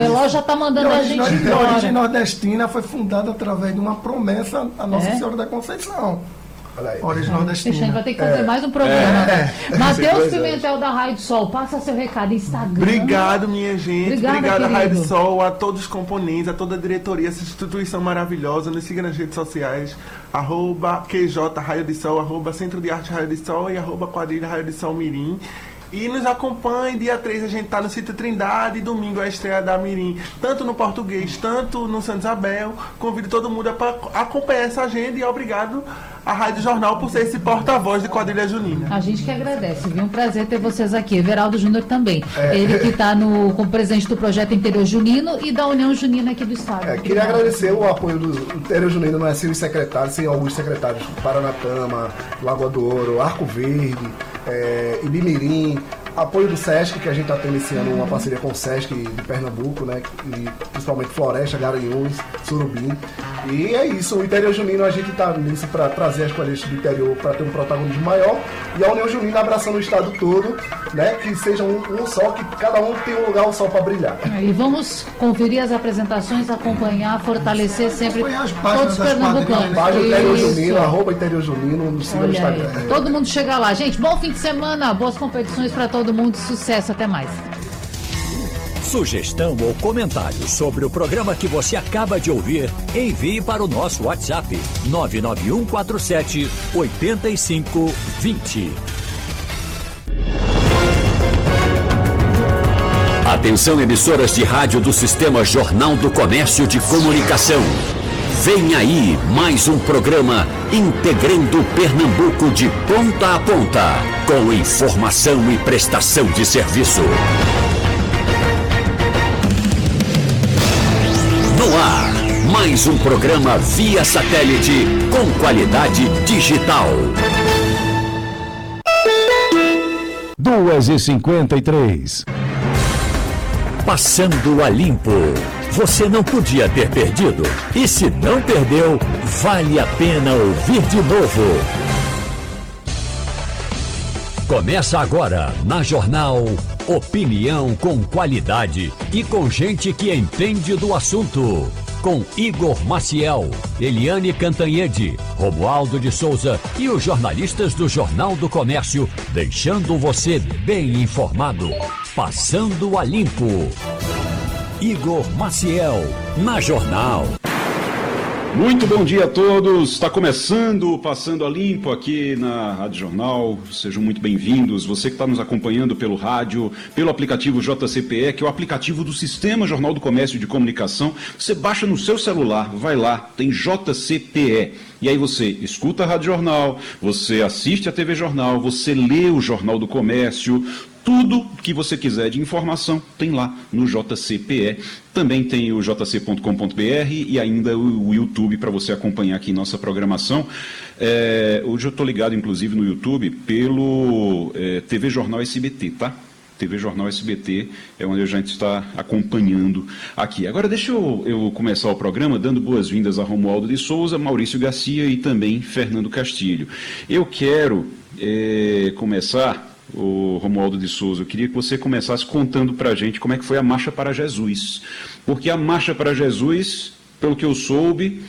O relógio já está mandando a gente embora. A origem nordestina foi fundada através de uma promessa à Nossa Senhora da Conceição. Origem nordestina. A gente vai ter que fazer mais um programa. Matheus Pimentel da Raio do Sol, passa seu recado, Instagram. Obrigado, minha gente. Obrigado, Raio do Sol, a todos os componentes, a toda a diretoria, essa instituição maravilhosa. Nos siga nas redes sociais, @QJ Raio do Sol, @Centro de Arte Raio do Sol e @Quadrilha Raio do Sol Mirim. E nos acompanhe, dia 3 a gente tá no Sítio Trindade, e domingo é a estreia da Mirim, tanto no português, tanto no Santa Isabel. Convido todo mundo para acompanhar essa agenda e obrigado à Rádio Jornal por ser esse porta-voz de Quadrilha Junina. A gente que agradece, viu? Um prazer ter vocês aqui. Everaldo Júnior também. Ele que está como presidente do Projeto Interior Junino e da União Junina aqui do Estado. Queria agradecer o apoio do Interior Junino, não é sem os secretários, sem alguns secretários, Paranatama, Lagoa do Ouro, Arco Verde, Ibimirim, apoio do SESC, que a gente está tendo esse ano uma parceria com o SESC de Pernambuco, né? E principalmente Floresta, Garanhuns, Surubim. E é isso, o Interior Junino, a gente está nisso para trazer as quadrilhas do interior para ter um protagonismo maior, e a União Junina abraçando o estado todo, né? Que seja um só, que cada um tem um lugar, um sol para brilhar. E vamos conferir as apresentações, acompanhar, fortalecer sempre todos os pernambucanos. Página Interior Junino, @Interior Junino, no Instagram. Todo mundo chega lá. Gente, bom fim de semana, boas competições para todo mundo, sucesso, até mais. Sugestão ou comentário sobre o programa que você acaba de ouvir, envie para o nosso WhatsApp 99147 8520. Atenção, emissoras de rádio do Sistema Jornal do Comércio de Comunicação. Vem aí mais um programa integrando Pernambuco de ponta a ponta, com informação e prestação de serviço. No ar, mais um programa via satélite com qualidade digital. 2h53. Passando a limpo. Você não podia ter perdido. E se não perdeu, vale a pena ouvir de novo. Começa agora, na Jornal, opinião com qualidade e com gente que entende do assunto. Com Igor Maciel, Eliane Cantanhede, Romualdo de Souza e os jornalistas do Jornal do Comércio, deixando você bem informado. Passando a limpo. Igor Maciel, na Jornal. Muito bom dia a todos, está começando o Passando a Limpo aqui na Rádio Jornal, sejam muito bem-vindos. Você que está nos acompanhando pelo rádio, pelo aplicativo JCPE, que é o aplicativo do Sistema Jornal do Comércio de Comunicação, você baixa no seu celular, vai lá, tem JCPE. E aí você escuta a Rádio Jornal, você assiste a TV Jornal, você lê o Jornal do Comércio. Tudo que você quiser de informação tem lá no JCPE. Também tem o jc.com.br e ainda o YouTube para você acompanhar aqui nossa programação. Hoje eu estou ligado, inclusive, no YouTube pelo TV Jornal SBT, tá? TV Jornal SBT é onde a gente está acompanhando aqui. Agora deixa eu começar o programa dando boas-vindas a Romualdo de Souza, Maurício Garcia e também Fernando Castilho. Eu quero começar... O Romualdo de Souza, eu queria que você começasse contando para a gente como é que foi a Marcha para Jesus. Porque a Marcha para Jesus, pelo que eu soube,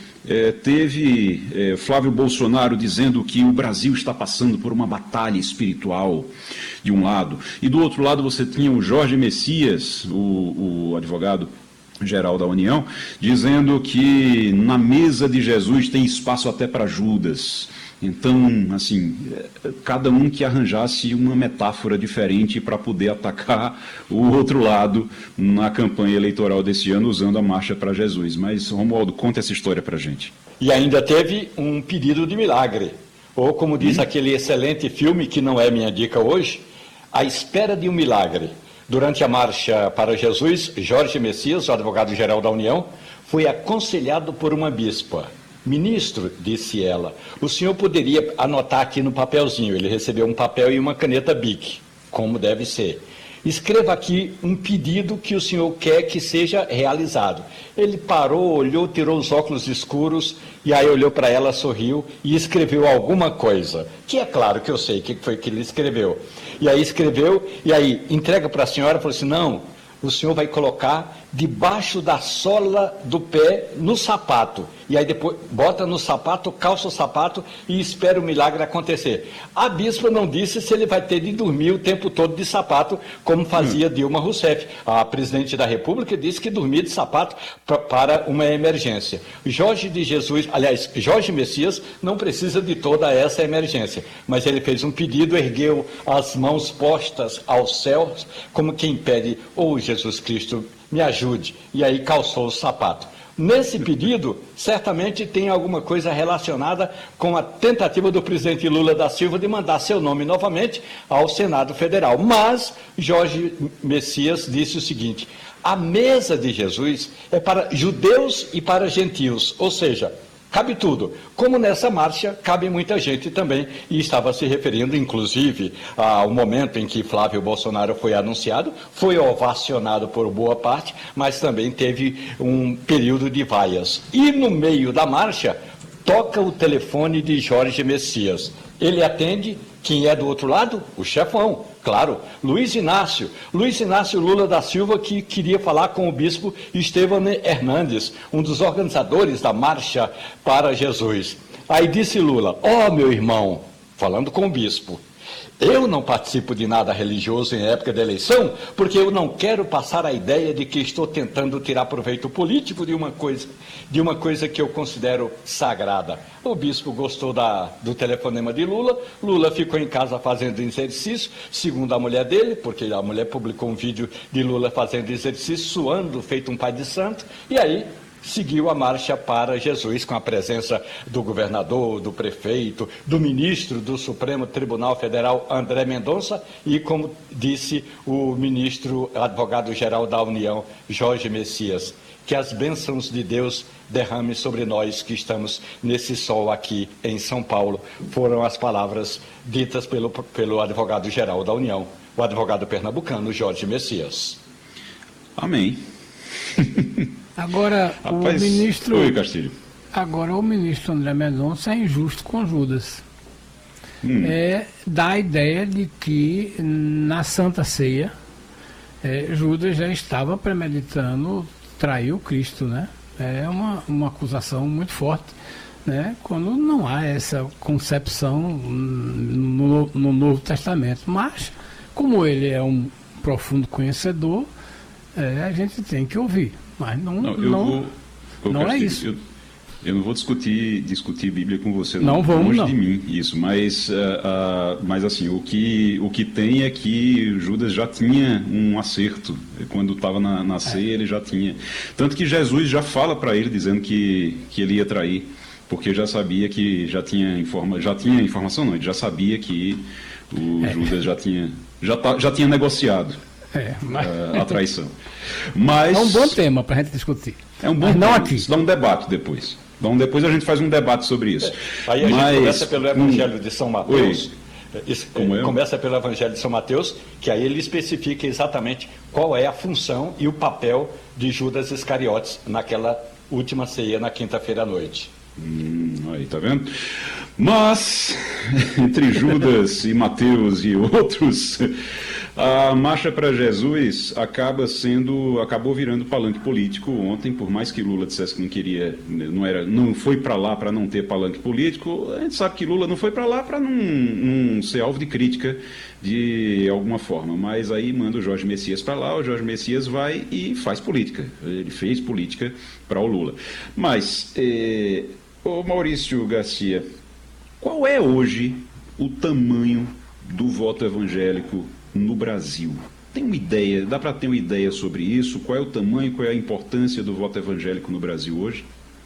teve Flávio Bolsonaro dizendo que o Brasil está passando por uma batalha espiritual, de um lado. E do outro lado você tinha o Jorge Messias, o advogado-geral da União, dizendo que na mesa de Jesus tem espaço até para Judas. Então, assim, cada um que arranjasse uma metáfora diferente para poder atacar o outro lado na campanha eleitoral desse ano, usando a Marcha para Jesus. Mas, Romualdo, conta essa história para a gente. E ainda teve um pedido de milagre, ou como diz aquele excelente filme, que não é minha dica hoje, A Espera de um Milagre. Durante a Marcha para Jesus, Jorge Messias, o advogado-geral da União, foi aconselhado por uma bispa. Ministro, disse ela, o senhor poderia anotar aqui no papelzinho. Ele recebeu um papel e uma caneta Bic, como deve ser. Escreva aqui um pedido que o senhor quer que seja realizado. Ele parou, olhou, tirou os óculos escuros e aí olhou para ela, sorriu e escreveu alguma coisa. Que é claro que eu sei o que foi que ele escreveu. E aí escreveu, e aí entrega para a senhora e falou assim, não, o senhor vai colocar debaixo da sola do pé no sapato. E aí depois bota no sapato, calça o sapato e espera o milagre acontecer. A bispa não disse se ele vai ter de dormir o tempo todo de sapato, como fazia Dilma Rousseff. A presidente da República disse que dormia de sapato para uma emergência. Jorge Messias não precisa de toda essa emergência, mas ele fez um pedido, ergueu as mãos postas aos céus, como quem pede, Jesus Cristo, me ajude, e aí calçou o sapato. Nesse pedido, certamente tem alguma coisa relacionada com a tentativa do presidente Lula da Silva de mandar seu nome novamente ao Senado Federal. Mas Jorge Messias disse o seguinte: a mesa de Jesus é para judeus e para gentios, ou seja, cabe tudo. Como nessa marcha, cabe muita gente também, e estava se referindo, inclusive, ao momento em que Flávio Bolsonaro foi anunciado, foi ovacionado por boa parte, mas também teve um período de vaias. E no meio da marcha, toca o telefone de Jorge Messias. Ele atende, quem é do outro lado? O chefão, claro, Luiz Inácio Lula da Silva, que queria falar com o bispo Estevão Hernandes, um dos organizadores da Marcha para Jesus. Aí disse Lula: meu irmão, falando com o bispo, eu não participo de nada religioso em época de eleição, porque eu não quero passar a ideia de que estou tentando tirar proveito político de uma coisa que eu considero sagrada. O bispo gostou do telefonema de Lula, Lula ficou em casa fazendo exercício, segundo a mulher dele, porque a mulher publicou um vídeo de Lula fazendo exercício, suando, feito um pai de santo, e aí seguiu a Marcha para Jesus, com a presença do governador, do prefeito, do ministro do Supremo Tribunal Federal, André Mendonça, e, como disse o ministro advogado-geral da União, Jorge Messias, que as bênçãos de Deus derrame sobre nós que estamos nesse sol aqui em São Paulo, foram as palavras ditas pelo advogado-geral da União, o advogado pernambucano, Jorge Messias. Amém. Agora, Rapaz, Oi, Castilho. Agora, o ministro André Mendonça é injusto com Judas. Dá a ideia de que na Santa Ceia, Judas já estava premeditando trair o Cristo, né? É uma acusação muito forte, né? Quando não há essa concepção no Novo Testamento. Mas, como ele é um profundo conhecedor, a gente tem que ouvir. Mas não é isso. Eu não vou discutir Bíblia com você, não vamos, longe de mim, isso, mas assim, o que tem é que Judas já tinha um acerto, quando estava na ceia ele já tinha, tanto que Jesus já fala para ele, dizendo que ele ia trair, porque já sabia que já tinha informação, não, ele já sabia que o Judas já tinha negociado a traição. Mas, é um bom tema para a gente discutir. É um bom tema, não aqui. Dá um debate depois. Então, depois a gente faz um debate sobre isso. Aí a gente começa pelo Evangelho de São Mateus. Começa pelo Evangelho de São Mateus, que aí ele especifica exatamente qual é a função e o papel de Judas Iscariotes naquela última ceia, na quinta-feira à noite. Aí, tá vendo? Mas, entre Judas e Mateus e outros, a Marcha para Jesus acabou virando palanque político ontem, por mais que Lula dissesse que não queria, não foi para lá para não ter palanque político. A gente sabe que Lula não foi para lá para não ser alvo de crítica de alguma forma, mas aí manda o Jorge Messias para lá, o Jorge Messias vai e faz política. Ele fez política para o Lula. Mas, ô Maurício Garcia, qual é hoje o tamanho do voto evangélico no Brasil? Tem uma ideia, dá para ter uma ideia sobre isso? Qual é o tamanho, qual é a importância do voto evangélico no Brasil hoje?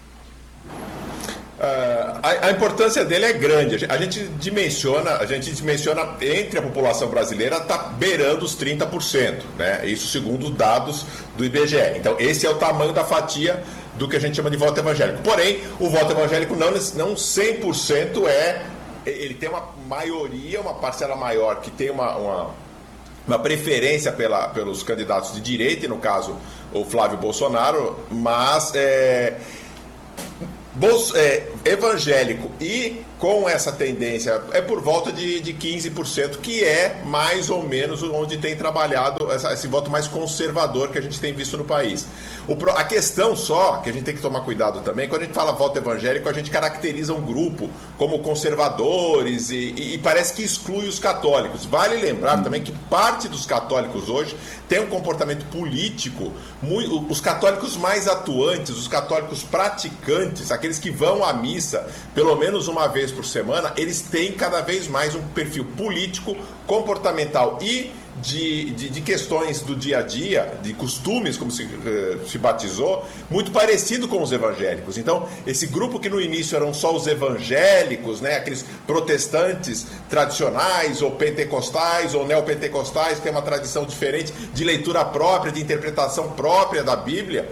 A importância dele é grande. A gente dimensiona entre a população brasileira, está beirando os 30%, né? Isso segundo dados do IBGE. Então, esse é o tamanho da fatia do que a gente chama de voto evangélico. Porém, o voto evangélico não 100% ele tem uma maioria, uma parcela maior que tem uma preferência pelos candidatos de direita, e no caso o Flávio Bolsonaro, mas evangélico e com essa tendência, é por volta de 15%, que é mais ou menos onde tem trabalhado esse voto mais conservador que a gente tem visto no país. A questão só, que a gente tem que tomar cuidado também, quando a gente fala voto evangélico, a gente caracteriza um grupo como conservadores e parece que exclui os católicos. Vale lembrar também que parte dos católicos hoje tem um comportamento político, os católicos mais atuantes, os católicos praticantes, aqueles que vão à missa pelo menos uma vez por semana, eles têm cada vez mais um perfil político, comportamental e de questões do dia a dia, de costumes, como se batizou, muito parecido com os evangélicos. Então, esse grupo que no início eram só os evangélicos, né, aqueles protestantes tradicionais, ou pentecostais, ou neopentecostais, que tem uma tradição diferente de leitura própria, de interpretação própria da Bíblia,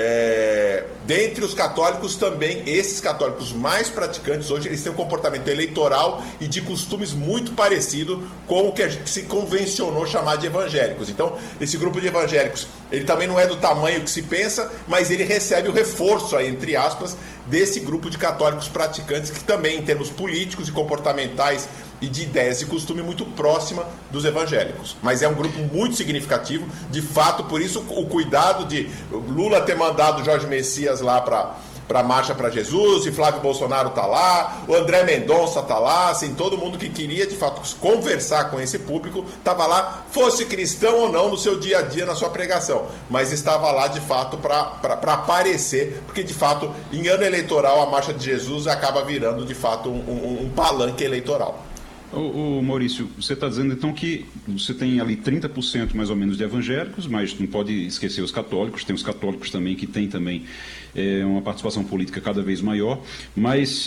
dentre os católicos também, esses católicos mais praticantes hoje, eles têm um comportamento eleitoral e de costumes muito parecido com o que a gente se convencionou chamar de evangélicos. Então, esse grupo de evangélicos, ele também não é do tamanho que se pensa, mas ele recebe o reforço, aí, entre aspas, desse grupo de católicos praticantes, que também, em termos políticos e comportamentais e de ideias e costume, muito próxima dos evangélicos. Mas é um grupo muito significativo, de fato, por isso o cuidado de Lula ter mandado Jorge Messias lá para a Marcha para Jesus, e Flávio Bolsonaro está lá, o André Mendonça está lá, assim, todo mundo que queria, de fato, conversar com esse público, estava lá, fosse cristão ou não, no seu dia a dia, na sua pregação, mas estava lá, de fato, para aparecer, porque, de fato, em ano eleitoral, a Marcha de Jesus acaba virando, de fato, um palanque eleitoral. Ô Maurício, você está dizendo então que você tem ali 30% mais ou menos de evangélicos, mas não pode esquecer os católicos, tem os católicos também que têm também uma participação política cada vez maior, mas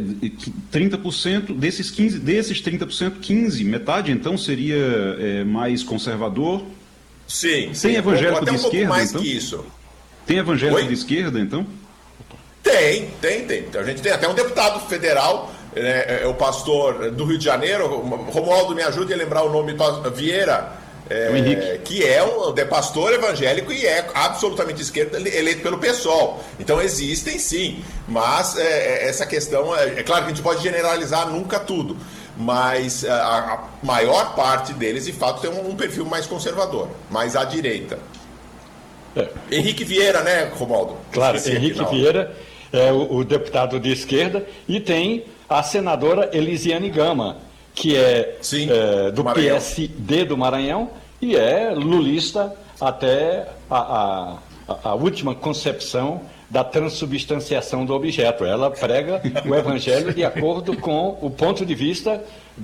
30% desses 30%, 15%, metade então seria mais conservador? Sim. Tem evangélico até de um pouco esquerda, mais então? que isso. Tem evangélico de esquerda, então? Tem. A gente tem até um deputado federal, o pastor do Rio de Janeiro, Romualdo, me ajude a lembrar o nome, Vieira, que é um pastor evangélico e é absolutamente esquerda, eleito pelo PSOL. Então existem sim, mas essa questão, é claro que a gente pode generalizar nunca tudo, mas a maior parte deles, de fato, tem um perfil mais conservador, mais à direita. Henrique Vieira, né, Romualdo? Claro, Henrique Vieira é o deputado de esquerda, e tem a senadora Elisiane Gama, que é do Maranhão. PSD do Maranhão, e é lulista até a última concepção da transubstanciação do objeto. Ela prega o evangelho de acordo com o ponto de vista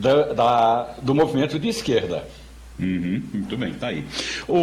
do movimento de esquerda. Muito bem, tá aí.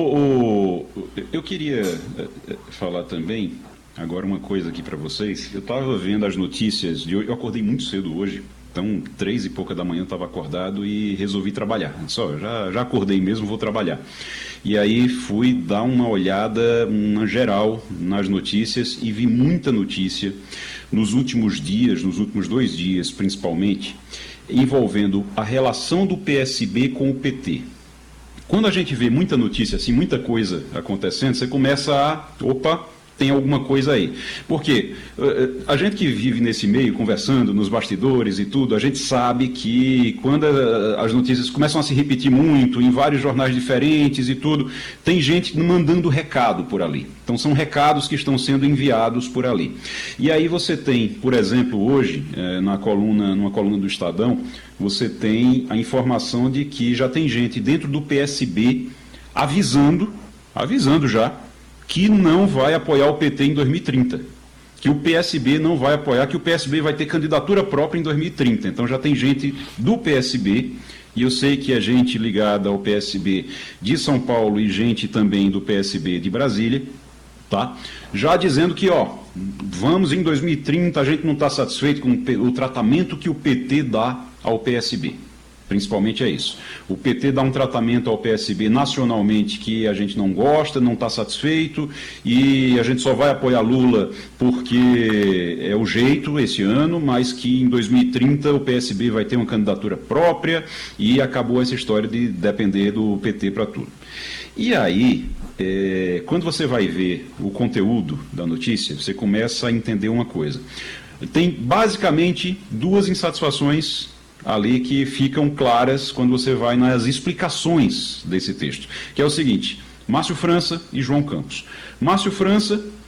Eu queria falar também agora uma coisa aqui para vocês. Eu estava vendo as notícias, eu acordei muito cedo hoje, então 3 e pouca da manhã eu estava acordado e resolvi trabalhar. Já acordei mesmo, vou trabalhar. E aí fui dar uma olhada, uma geral nas notícias, e vi muita notícia nos últimos dias, nos últimos 2 dias principalmente, envolvendo a relação do PSB com o PT. Quando a gente vê muita notícia assim, muita coisa acontecendo, você começa a... tem alguma coisa aí. Porque a gente que vive nesse meio, conversando nos bastidores e tudo, a gente sabe que quando as notícias começam a se repetir muito, em vários jornais diferentes e tudo, tem gente mandando recado por ali. Então são recados que estão sendo enviados por ali. E aí você tem, por exemplo, hoje, numa coluna do Estadão, você tem a informação de que já tem gente dentro do PSB avisando já, que não vai apoiar o PT em 2030, que o PSB não vai apoiar, que o PSB vai ter candidatura própria em 2030. Então já tem gente do PSB, e eu sei que é gente ligada ao PSB de São Paulo e gente também do PSB de Brasília, tá? Já dizendo que, vamos em 2030, a gente não está satisfeito com o tratamento que o PT dá ao PSB. Principalmente é isso. O PT dá um tratamento ao PSB nacionalmente que a gente não gosta, não está satisfeito, e a gente só vai apoiar Lula porque é o jeito esse ano, mas que em 2030 o PSB vai ter uma candidatura própria, e acabou essa história de depender do PT para tudo. E aí, quando você vai ver o conteúdo da notícia, você começa a entender uma coisa. tem basicamente duas insatisfações ali que ficam claras quando você vai nas explicações desse texto, que é o seguinte: Márcio França e João Campos. Márcio França